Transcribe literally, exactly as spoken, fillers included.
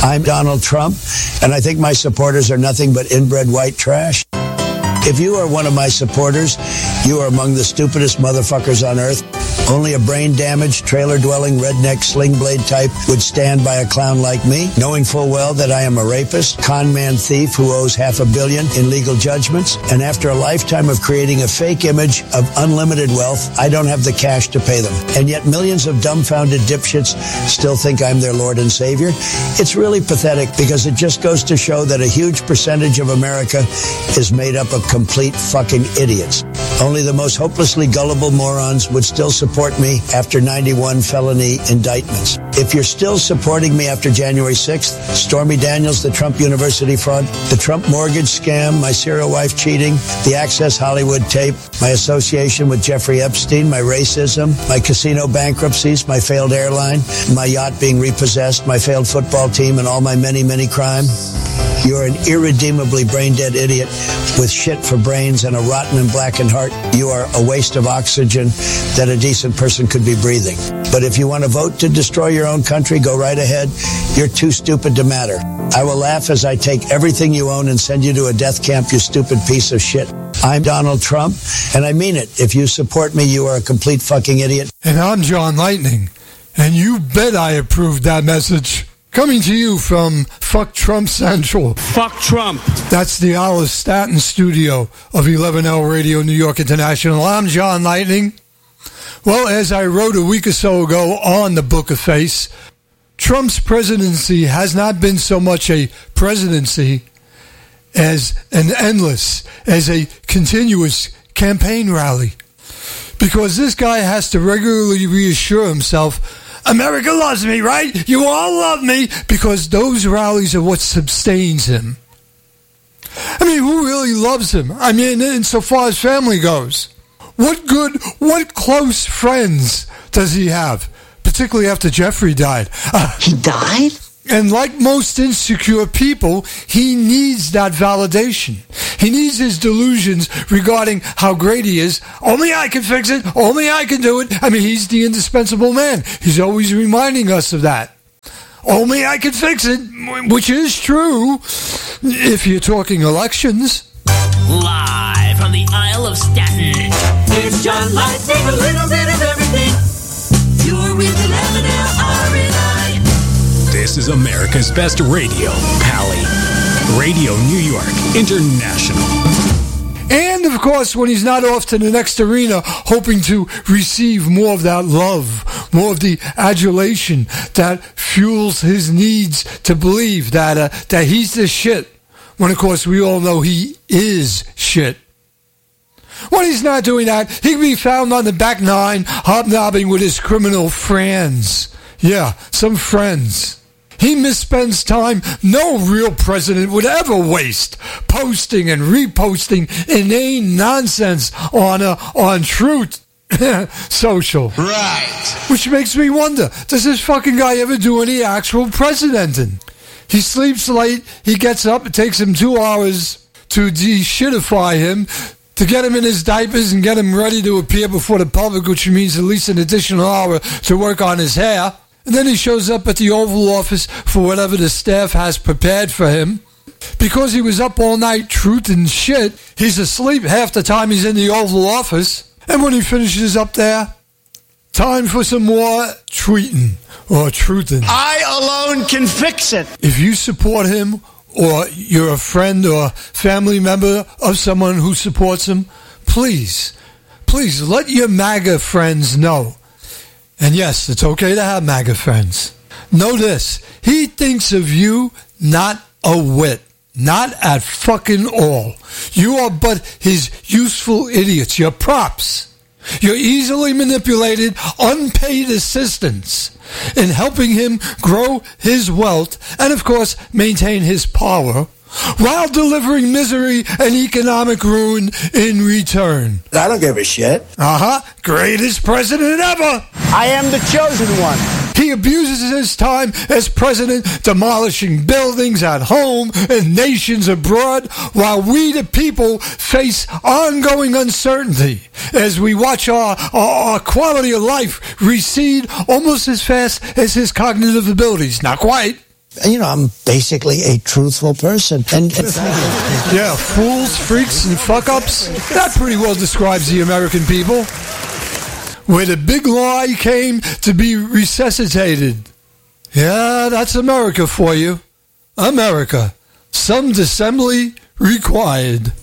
I'm Donald Trump, and I think my supporters are nothing but inbred white trash. If you are one of my supporters, you are among the stupidest motherfuckers on earth. Only a brain-damaged, trailer-dwelling, redneck, sling-blade type would stand by a clown like me, knowing full well that I am a rapist, con-man thief who owes half a billion in legal judgments, and after a lifetime of creating a fake image of unlimited wealth, I don't have the cash to pay them. And yet millions of dumbfounded dipshits still think I'm their Lord and Savior. It's really pathetic because it just goes to show that a huge percentage of America is made up of complete fucking idiots. Only the most hopelessly gullible morons would still support me after ninety-one felony indictments. If you're still supporting me after January sixth, Stormy Daniels, the Trump University fraud, the Trump mortgage scam, my serial wife cheating, the Access Hollywood tape, my association with Jeffrey Epstein, my racism, my casino bankruptcies, my failed airline, my yacht being repossessed, my failed football team, and all my many, many crime, you're an irredeemably brain-dead idiot with shit for brains and a rotten and blackened heart. You are a waste of oxygen that a decent person could be breathing. But if you want to vote to destroy your own country, go right ahead. You're too stupid to matter. I will laugh as I take everything you own and send you to a death camp, you stupid piece of shit. I'm Donald Trump, and I mean it. If you support me, you are a complete fucking idiot. And I'm John Lightning, and you bet I approved that message. Coming to you from Fuck Trump Central. Fuck Trump. That's the Alice Staten studio of eleven L Radio New York International. I'm John Lightning. Well, as I wrote a week or so ago on the Book of Face, Trump's presidency has not been so much a presidency as an endless, as a continuous campaign rally. Because this guy has to regularly reassure himself, America loves me, right? You all love me, because those rallies are what sustains him. I mean, who really loves him? I mean, insofar as family goes. What good, what close friends does he have? Particularly after Jeffrey died. Uh, he died? And like most insecure people, he needs that validation. He needs his delusions regarding how great he is. Only I can fix it. Only I can do it. I mean, he's the indispensable man. He's always reminding us of that. Only I can fix it, which is true if you're talking elections. Live from the Isle of Staten. It's John Lightning, a little bit of everything. You're with eleven L R N I. This is America's Best Radio, Pally. Radio New York International. And, of course, when he's not off to the next arena, hoping to receive more of that love, more of the adulation that fuels his needs to believe that uh, that he's the shit. When, of course, we all know he is shit. When he's not doing that, he can be found on the back nine, hobnobbing with his criminal friends. Yeah, some friends. He misspends time no real president would ever waste posting and reposting inane nonsense on uh, on Truth Social. Right. Which makes me wonder, does this fucking guy ever do any actual presidenting? He sleeps late, he gets up, it takes him two hours to de-shitify him, to get him in his diapers and get him ready to appear before the public, which means at least an additional hour to work on his hair. And then he shows up at the Oval Office for whatever the staff has prepared for him. Because he was up all night truth and shit, he's asleep half the time he's in the Oval Office. And when he finishes up there, time for some more tweeting or truthing. I alone can fix it. If you support him, or you're a friend or family member of someone who supports him, please, please let your MAGA friends know. And yes, it's okay to have MAGA friends. Know this, he thinks of you not a whit. Not at fucking all. You are but his useful idiots. You're props. You're easily manipulated, unpaid assistants in helping him grow his wealth and, of course, maintain his power while delivering misery and economic ruin in return. I don't give a shit. Uh-huh. Greatest president ever. I am the chosen one. He abuses his time as president, demolishing buildings at home and nations abroad, while we, the people, face ongoing uncertainty as we watch our, our, our quality of life recede almost as fast as his cognitive abilities. Not quite. You know, I'm basically a truthful person. And, and yeah, fools, freaks, and fuck-ups. That pretty well describes the American people. Where the big lie came to be resuscitated. Yeah, that's America for you. America. Some dissembly required.